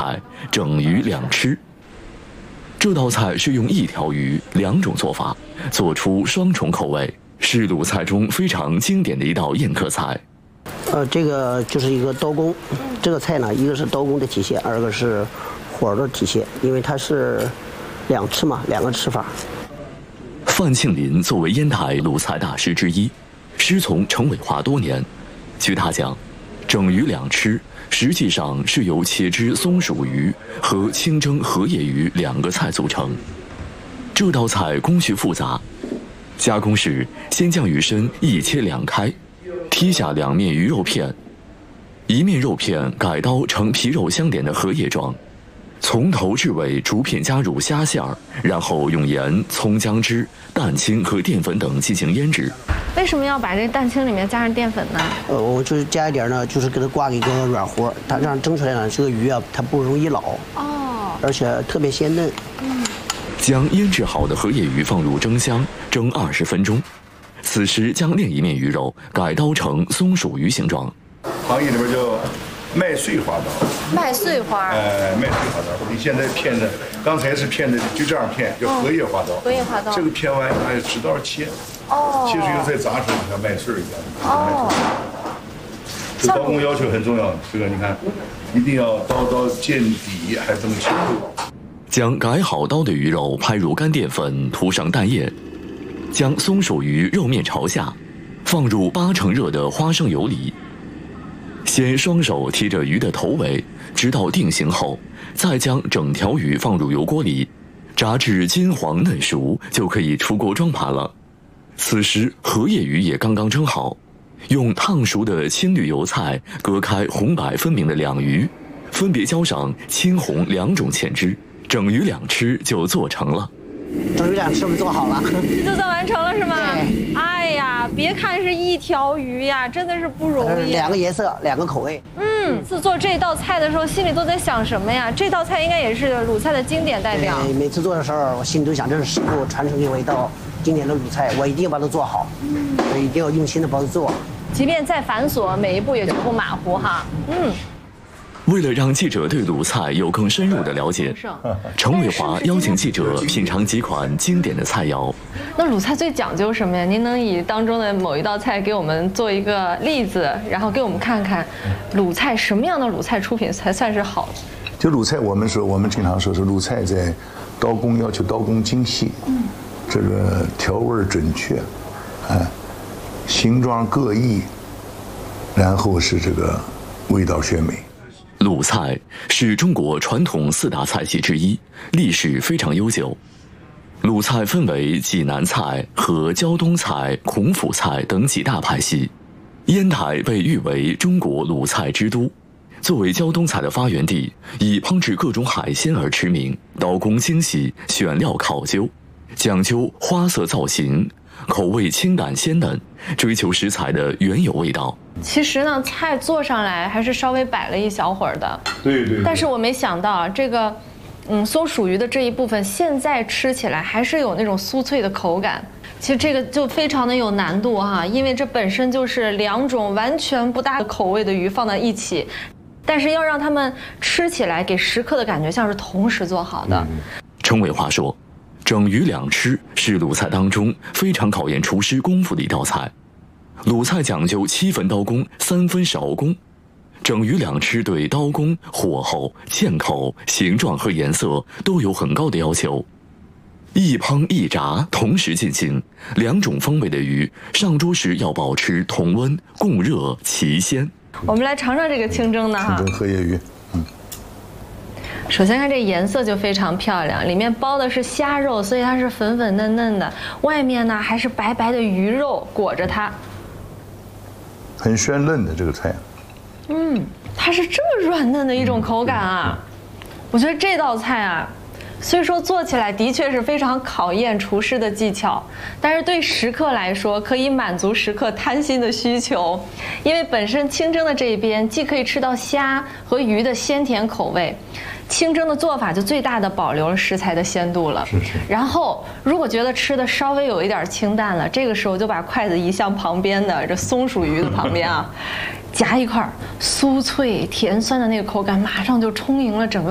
菜整鱼两吃。这道菜是用一条鱼2种做法，做出双重口味，是鲁菜中非常经典的一道宴客菜。 这个就是一个刀工，这个菜呢，一个是刀工的体现，二个是火的体现，因为它是2吃嘛，2个吃法。 范庆林作为烟台鲁菜大师之一，师从程伟华多年。据他讲，整鱼两吃实际上是由茄汁松鼠鱼和清蒸荷叶鱼2个菜组成。这道菜工序复杂，加工时先将鱼身一切2开，剔下2面鱼肉片，一面肉片改刀成皮肉相连的荷叶状，从头至尾逐片加入虾馅儿，然后用盐、葱姜汁、蛋清和淀粉等进行腌制。 为什么要把这蛋清里面加上淀粉呢？ 我就是加一点呢，就是给它挂一个软和，它这样蒸出来呢，这个鱼啊，它不容易老哦，而且特别鲜嫩。 将腌制好的荷叶鱼放入蒸箱蒸20分钟，此时将另一面鱼肉改刀成松鼠鱼形状。 行业里边叫麦穗花刀。 麦穗花。 麦穗花刀。你现在片的，刚才是片的就这样片，叫荷叶花刀。 荷叶花刀。 这个片完还有直刀切。哦。切出以后再炸出来，像麦穗一样。哦。这刀工要求很重要，这个你看，一定要刀见底，还不能切透。 将改好刀的鱼肉拍入干淀粉，涂上蛋液，将松鼠鱼肉面朝下，放入8成热的花生油里。先双手提着鱼的头尾，直到定型后，再将整条鱼放入油锅里，炸至金黄嫩熟，就可以出锅装盘了。此时荷叶鱼也刚刚蒸好，用烫熟的青绿油菜隔开红白分明的2鱼，分别浇上青红2种芡汁，整鱼两吃就做成了。 整鱼两吃我们做好了， 就做完成了是吗？ 对。 哎呀，别看是一条鱼呀，真的是不容易。 2个颜色，2个口味。 自做这道菜的时候，心里都在想什么呀？这道菜应该也是鲁菜的经典代表。 每次做的时候，我心里都想，这是师傅传承给我一道经典的鲁菜，我一定要把它做好，我一定要用心的把它做。 即便再繁琐，每一步也绝不马虎哈。 为了让记者对鲁菜有更深入的了解，程伟华邀请记者品尝几款经典的菜肴。 那鲁菜最讲究什么呀？您能以当中的某一道菜给我们做一个例子，然后给我们看看鲁菜什么样的鲁菜出品才算是好的？ 就鲁菜，我们经常说是鲁菜在刀工要求刀工精细，这个调味准确，形状各异，然后是这个味道鲜美。 鲁菜是中国传统4大菜系之一，历史非常悠久。鲁菜分为济南菜和胶东菜、孔府菜等几大派系。烟台被誉为中国鲁菜之都，作为胶东菜的发源地，以烹制各种海鲜而驰名，刀工精细，选料考究，讲究花色造型，口味清淡鲜嫩，追求食材的原有味道。 其实呢，菜做上来还是稍微摆了一小会儿的。 对。 但是我没想到这个，松鼠鱼的这一部分，现在吃起来还是有那种酥脆的口感。其实这个就非常的有难度哈，因为这本身就是2种完全不搭口味的鱼放在一起，但是要让它们吃起来给食客的感觉像是同时做好的。 程伟华说，整鱼两吃是鲁菜当中非常考验厨师功夫的一道菜。鲁菜讲究7分刀工，3分勺工，整鱼两吃对刀工、火候、剑口、形状和颜色都有很高的要求。一烹一炸同时进行，2种风味的鱼上桌时要保持同温，共热齐鲜。 我们来尝尝这个清蒸的哈。 清蒸荷叶鱼。 首先看这颜色就非常漂亮，里面包的是虾肉，所以它是粉粉嫩嫩的，外面呢还是白白的鱼肉裹着它。 很鲜嫩的这个菜。 它是这么软嫩的一种口感啊！我觉得这道菜啊，虽说做起来的确是非常考验厨师的技巧，但是对食客来说可以满足食客贪心的需求，因为本身清蒸的这一边既可以吃到虾和鱼的鲜甜口味，清蒸的做法就最大的保留了食材的鲜度了。然后如果觉得吃的稍微有一点清淡了，这个时候就把筷子移向旁边的这松鼠鱼的旁边啊，夹一块酥脆甜酸的那个口感，马上就充盈了整个